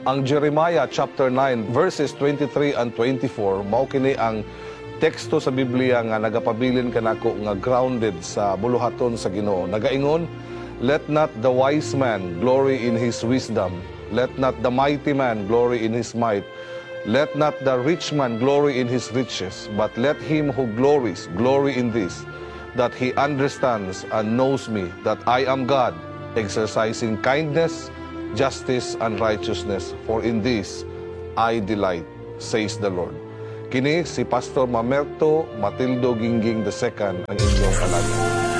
Ang Jeremiah chapter 9 verses 23 and 24 mao kini ang teksto sa Biblia nga nagapabilin kanako nga grounded sa buluhaton sa Ginoo. Nagaingon, let not the wise man glory in his wisdom, let not the mighty man glory in his might, let not the rich man glory in his riches, but let him who glories glory in this, that he understands and knows me, that I am God, exercising kindness, justice, and righteousness, for in this I delight, says the Lord. Kini si Pastor Mamerto Matildo Gingging II ang inyong alaga.